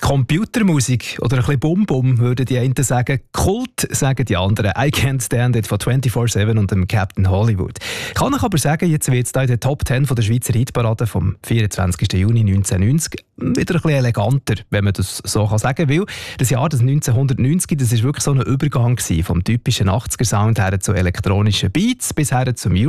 Computermusik oder ein bisschen Bum-Bum, würden die einen sagen. Kult, sagen die anderen. I Can't Stand It von 24/7 und dem Captain Hollywood. Kann ich aber sagen, jetzt wird es da in der Top 10 von der Schweizer Hitparade vom 24. Juni 1990 wieder ein bisschen eleganter, wenn man das so sagen will. Das Jahr 1990, das ist wirklich so ein Übergang vom typischen 80er-Sound her zu elektronischen Beats bis her zum